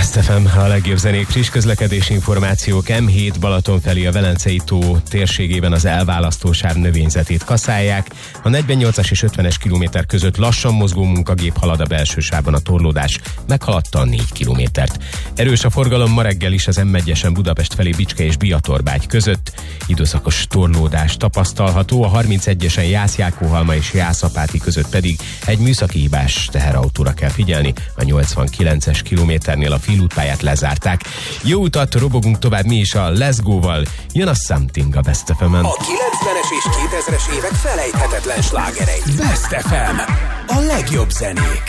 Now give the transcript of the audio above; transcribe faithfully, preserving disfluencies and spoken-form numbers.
Best ef em, a legjobb zenék, friss közlekedési információk. em hét Balaton felé a Velencei tó térségében az elválasztósáv növényzetét kaszálják. A negyvennyolcas és ötvenes kilométer között lassan mozgó munkagép halad, a belső sávban a torlódás meghaladta a négy kilométert. Erős a forgalom ma reggel is az em egyesen Budapest felé Bicske és Biatorbágy között. Időszakos torlódás tapasztalható, a harmincegyesen Jász-Jákóhalma és Jász-Apáti között pedig egy műszaki hibás teherautóra kell figyelni. A nyolcvankilences kilométernél a félútpályát lezárták. Jó utat, robogunk tovább mi is a Let's Go-val. Jön a Something a Best ef em-en. A kilencvenes és kétezres évek felejthetetlen slágerei. Best ef em. A legjobb zenék.